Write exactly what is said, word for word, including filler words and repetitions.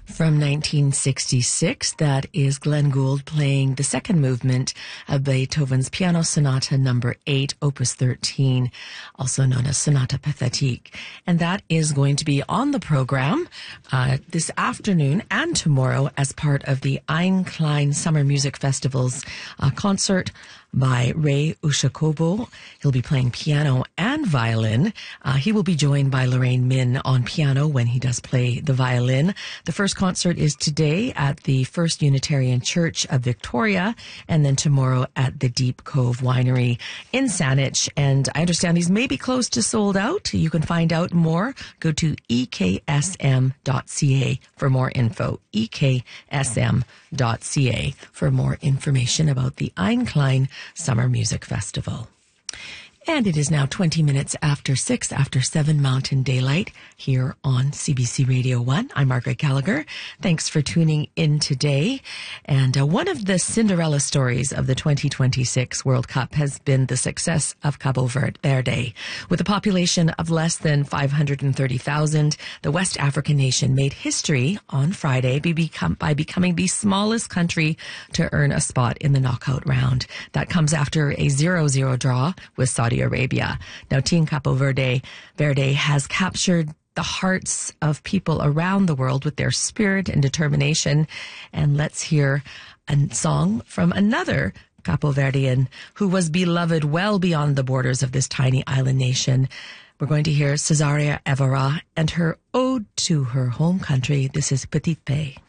From nineteen sixty-six, that is Glenn Gould playing the second movement of Beethoven's Piano Sonata number eight, Opus thirteen, also known as Sonata Pathétique. And that is going to be on the program uh, this afternoon and tomorrow as part of the Ein Klein Summer Music Festival's uh, concert by Ray Ushikobo. He'll be playing piano and violin. Uh, he will be joined by Lorraine Min on piano when he does play the violin. The first concert is today at the First Unitarian Church of Victoria, and then tomorrow at the Deep Cove Winery in Saanich. And I understand these may be close to sold out. You can find out more. Go to e k s m dot c a for more info. e k s m dot c a for more information about the Ein Klein Summer Music Festival. And it is now twenty minutes after six, after seven Mountain Daylight here on C B C Radio one. I'm Margaret Gallagher. Thanks for tuning in today. And uh, one of the Cinderella stories of the twenty twenty-six World Cup has been the success of Cabo Verde. With a population of less than five hundred thirty thousand, the West African nation made history on Friday by, become, by becoming the smallest country to earn a spot in the knockout round. That comes after a zero zero draw with Saudi Arabia. Now, Team Cabo Verde, Verde has captured the hearts of people around the world with their spirit and determination. And let's hear a song from another Cabo Verdean who was beloved well beyond the borders of this tiny island nation. We're going to hear Cesaria Evora and her ode to her home country. This is Petite Paix.